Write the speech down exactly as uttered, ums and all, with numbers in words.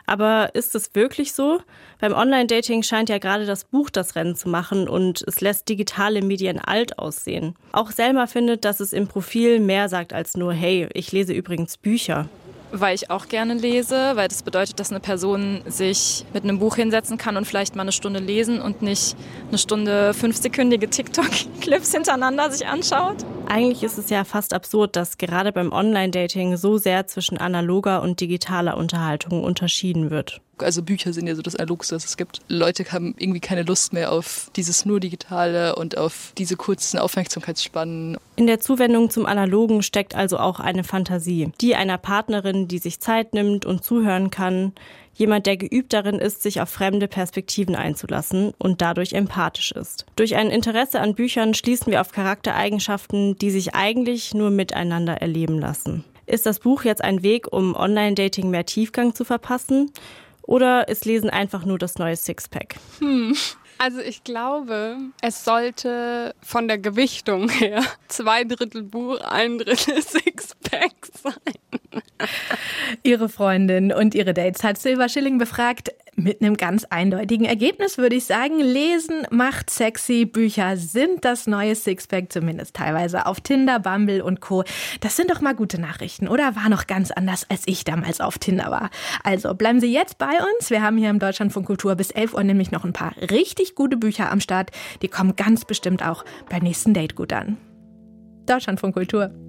Aber ist es wirklich so? Beim Online-Dating scheint ja gerade das Buch das Rennen zu machen und es lässt digitale Medien alt aussehen. Auch Selma findet, dass es im Profil mehr sagt als nur, hey, ich lese übrigens Bücher. Weil ich auch gerne lese, weil das bedeutet, dass eine Person sich mit einem Buch hinsetzen kann und vielleicht mal eine Stunde lesen und nicht eine Stunde fünfsekündige TikTok-Clips hintereinander sich anschaut. Eigentlich ist es ja fast absurd, dass gerade beim Online-Dating so sehr zwischen analoger und digitaler Unterhaltung unterschieden wird. Also Bücher sind ja so das Analogste, das es gibt. Leute haben irgendwie keine Lust mehr auf dieses nur Digitale und auf diese kurzen Aufmerksamkeitsspannen. In der Zuwendung zum Analogen steckt also auch eine Fantasie. Die einer Partnerin, die sich Zeit nimmt und zuhören kann. Jemand, der geübt darin ist, sich auf fremde Perspektiven einzulassen und dadurch empathisch ist. Durch ein Interesse an Büchern schließen wir auf Charaktereigenschaften, die sich eigentlich nur miteinander erleben lassen. Ist das Buch jetzt ein Weg, um Online-Dating mehr Tiefgang zu verpassen? Oder ist Lesen einfach nur das neue Sixpack? Hm. Also ich glaube, es sollte von der Gewichtung her zwei Drittel Buch, ein Drittel Sixpack sein. Ihre Freundin und ihre Dates hat Silva Schilling befragt. Mit einem ganz eindeutigen Ergebnis würde ich sagen, Lesen macht sexy. Bücher sind das neue Sixpack, zumindest teilweise auf Tinder, Bumble und Co. Das sind doch mal gute Nachrichten, oder? War noch ganz anders, als ich damals auf Tinder war. Also bleiben Sie jetzt bei uns. Wir haben hier im Deutschlandfunk Kultur bis elf Uhr nämlich noch ein paar richtig gute Bücher am Start. Die kommen ganz bestimmt auch beim nächsten Date gut an. Deutschlandfunk Kultur.